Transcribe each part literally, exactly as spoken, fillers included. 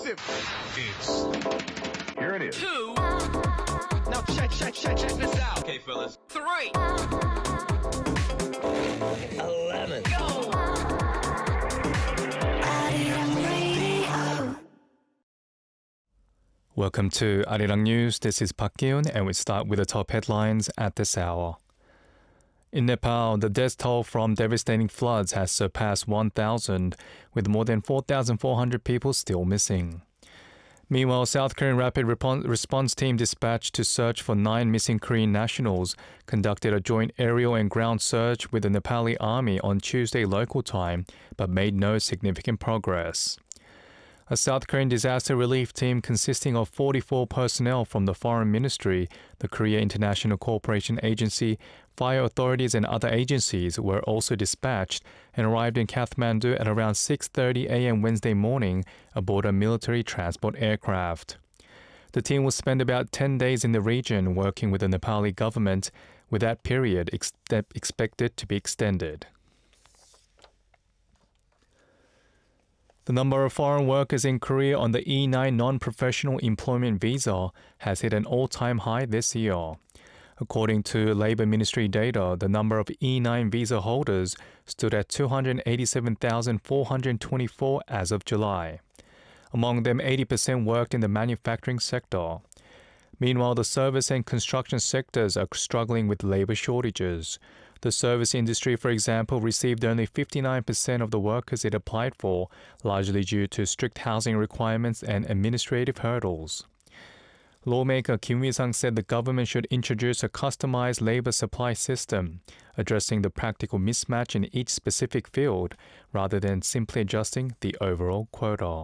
explosive. It's here it is. Two. Now check, check, check, check this out. Okay, fellas. Three. Eleven. Go. Welcome to Arirang News. This is Park Gi-yoon, and we start with the top headlines at this hour. In Nepal, the death toll from devastating floods has surpassed one thousand, with more than four thousand four hundred people still missing. Meanwhile, South Korean Rapid Response Team dispatched to search for nine missing Korean nationals conducted a joint aerial and ground search with the Nepali army on Tuesday local time, but made no significant progress. A South Korean disaster relief team consisting of forty-four personnel from the Foreign Ministry, the Korea International Cooperation Agency, fire authorities and other agencies were also dispatched and arrived in Kathmandu at around six thirty a m Wednesday morning aboard a military transport aircraft. The team will spend about ten days in the region working with the Nepali government, with that period ex- expected to be extended. The number of foreign workers in Korea on the E nine non-professional employment visa has hit an all-time high this year. According to Labour Ministry data, the number of E nine visa holders stood at two hundred eighty-seven thousand four hundred twenty-four as of July. Among them, eighty percent worked in the manufacturing sector. Meanwhile, the service and construction sectors are struggling with labour shortages. The service industry, for example, received only fifty-nine percent of the workers it applied for, largely due to strict housing requirements and administrative hurdles. Lawmaker Kim Wi-sang said the government should introduce a customized labor supply system, addressing the practical mismatch in each specific field, rather than simply adjusting the overall quota.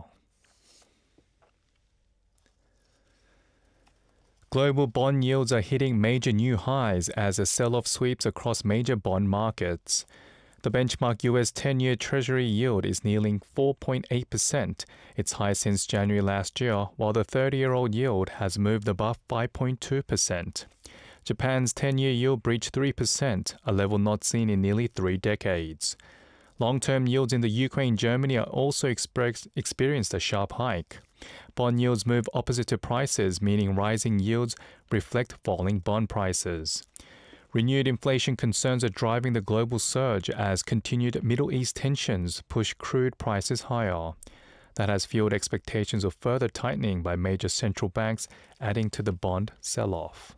Global bond yields are hitting major new highs as a sell-off sweeps across major bond markets. The benchmark U S ten-year Treasury yield is nearing four point eight percent, its high since January last year, while the thirty-year-old yield has moved above five point two percent. Japan's ten-year yield breached three percent, a level not seen in nearly three decades. Long-term yields in the U K and Germany are also express- experienced a sharp hike. Bond yields move opposite to prices, meaning rising yields reflect falling bond prices. Renewed inflation concerns are driving the global surge as continued Middle East tensions push crude prices higher. That has fueled expectations of further tightening by major central banks, adding to the bond sell-off.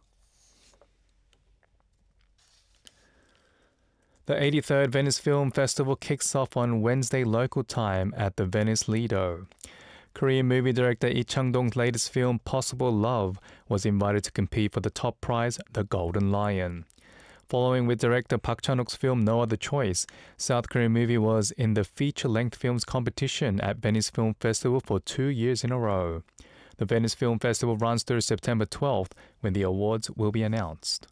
The eighty-third Venice Film Festival kicks off on Wednesday local time at the Venice Lido. Korean movie director Lee Chang-dong's latest film, Possible Love, was invited to compete for the top prize, the Golden Lion. Following with director Park Chan-wook's film No Other Choice, South Korean movie was in the feature-length films competition at Venice Film Festival for two years in a row. The Venice Film Festival runs through September twelfth, when the awards will be announced.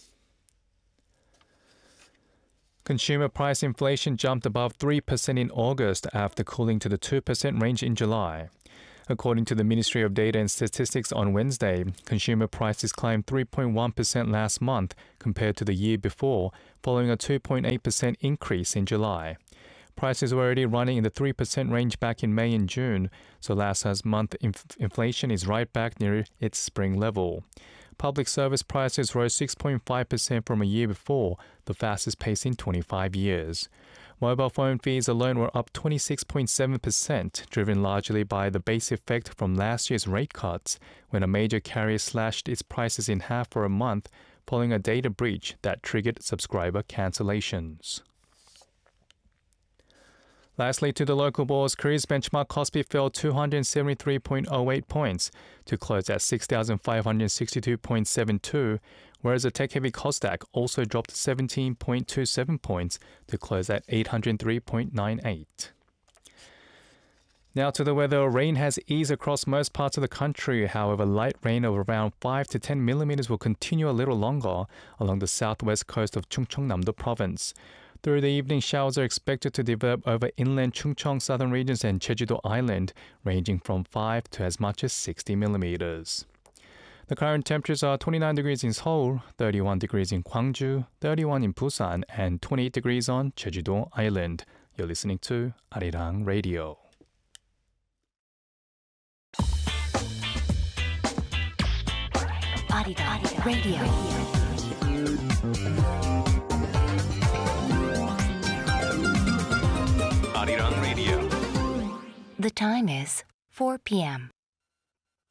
Consumer price inflation jumped above three percent in August after cooling to the two percent range in July. According to the Ministry of Data and Statistics on Wednesday, consumer prices climbed three point one percent last month compared to the year before, following a two point eight percent increase in July. Prices were already running in the three percent range back in May and June, so last month inf- inflation is right back near its spring level. Public service prices rose six point five percent from a year before, the fastest pace in twenty-five years. Mobile phone fees alone were up twenty-six point seven percent, driven largely by the base effect from last year's rate cuts, when a major carrier slashed its prices in half for a month, following a data breach that triggered subscriber cancellations. Lastly, to the local bourse, Korea's benchmark Kospi fell two hundred seventy-three point zero eight points to close at six thousand five hundred sixty-two point seven two, whereas the tech-heavy Kosdaq also dropped seventeen point two seven points to close at eight hundred three point nine eight. Now to the weather. Rain has eased across most parts of the country. However, light rain of around five to ten millimeters will continue a little longer along the southwest coast of Chungcheongnam-do province. Through the evening, showers are expected to develop over inland Chungcheong southern regions and Jeju-do Island, ranging from five to as much as sixty millimeters. The current temperatures are twenty-nine degrees in Seoul, thirty-one degrees in Gwangju, thirty-one in Busan, and twenty-eight degrees on Jeju-do Island. You're listening to Arirang Radio. Arirang Radio. Arirang Radio. The time is four p.m.